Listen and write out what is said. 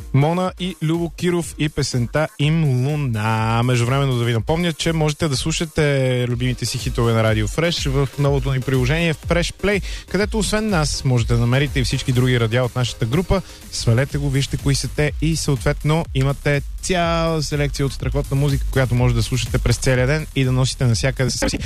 Мона и Любо Киров и песента им Луна. Междувременно да ви напомня, че можете да слушате любимите си хитове на Радио Фреш в новото ни приложение Fresh Play, където освен нас можете да намерите и всички други радиа от нашата група. Свалете го, вижте кои са те и съответно имате цяла селекция от страхотна музика, която може да слушате през целия ден и да носите навсякъде себе си.